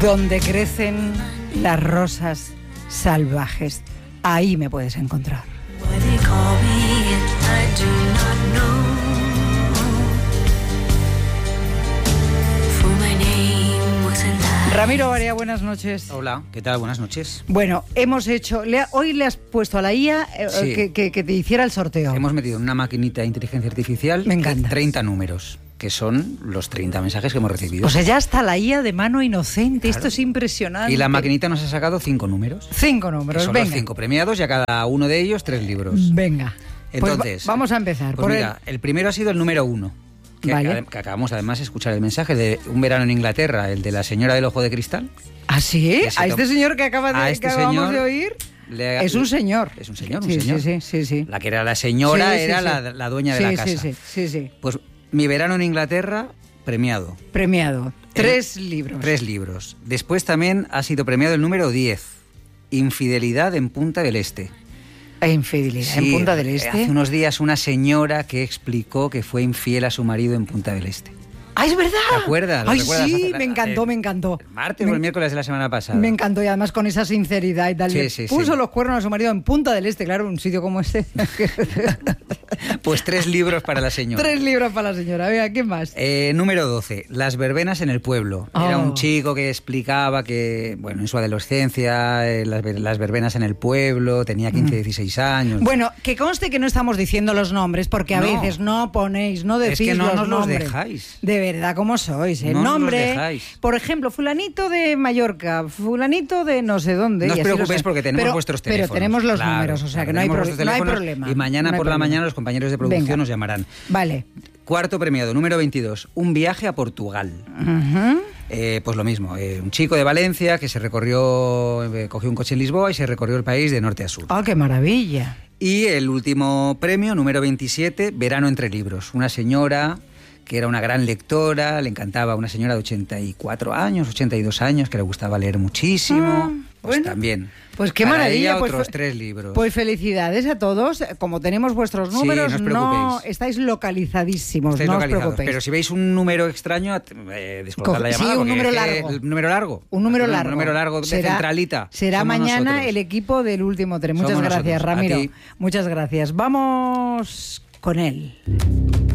Donde crecen las rosas salvajes, ahí me puedes encontrar. Ramiro Varea, buenas noches. Hola, ¿qué tal? Buenas noches. Bueno, hoy le has puesto a la IA Sí. que te hiciera el sorteo. Hemos metido en una maquinita de inteligencia artificial Me encanta. 30 números, que son los 30 mensajes que hemos recibido. O sea, ya está la IA de mano inocente, Claro. Esto es impresionante. Y la maquinita nos ha sacado 5 números. 5 Que números, son venga. los 5 premiados y a cada uno de ellos 3 libros. Venga. Entonces, Pues vamos a empezar. Pues mira, el primero ha sido el número 1. Que, Vale. que acabamos además de escuchar el mensaje de Un verano en Inglaterra, el de la señora del ojo de cristal. ¿Ah, sí? Que se ¿A este toma- señor que a acabamos este de señor oír? Es un señor. Es un señor, Sí, un señor. Sí. La que era la señora Sí, sí, era sí. la dueña de la casa. Sí. Pues Mi verano en Inglaterra, premiado. Premiado. 3 libros. 3 libros. Después también ha sido premiado el número 10, Infidelidad en Punta del Este. Infidelidad en Sí, Punta del Este. Hace unos días una señora que explicó que fue infiel a su marido en Punta del Este. ¡Ah, es verdad! ¿Te acuerdas? ¿Lo ¡Ay, recuerdas? sí! Me encantó. El martes o el miércoles de la semana pasada. Me encantó, y además con esa sinceridad y tal. Sí, Le sí, puso sí. los cuernos a su marido en Punta del Este, claro, un sitio como este. Pues 3 libros para la señora. 3 libros para la señora. Venga, ¿qué más? Número 12, Las verbenas en el pueblo. Era un chico que explicaba que, bueno, en su adolescencia, las verbenas en el pueblo, tenía 15, 16 años. Bueno, que conste que no estamos diciendo los nombres, porque a No. veces no ponéis, no decís Es que no los nos los nombres. dejáis. De verdad, ¿cómo sois? El No nos los nombre, dejáis. por ejemplo, fulanito de Mallorca, fulanito de no sé dónde. No os y así lo preocupéis sé. porque tenemos vuestros teléfonos. Pero tenemos los Claro, números, o sea claro, que no hay, tenemos vuestros no hay teléfonos problema. Y mañana no hay por la problema. mañana los compañeros de producción Venga. nos llamarán. Vale. Cuarto premiado, número 22, Un viaje a Portugal. Ujú. Pues lo mismo, un chico de Valencia que se recorrió, cogió un coche en Lisboa y se recorrió el país de norte a sur. ¡Ah, qué maravilla! Y el último premio, número 27, Verano entre libros. Una señora que era una gran lectora, le encantaba, una señora de 84 años, 82 años, que le gustaba leer muchísimo. Pues bueno, también. Pues qué Para maravilla. ella Pues, otros 3 libros. Pues felicidades a todos. Como tenemos vuestros Sí, números, no os no preocupéis. estáis localizadísimos, Estáis no os localizados, preocupéis. pero si veis un número extraño, descolgad la Sí, llamada. un porque número es que largo. El número largo. Un número largo. Un número largo de centralita. Será Somos mañana nosotros. el equipo del último tren. Muchas Somos gracias, nosotros. A Ramiro. ti. Muchas gracias. Vamos con él.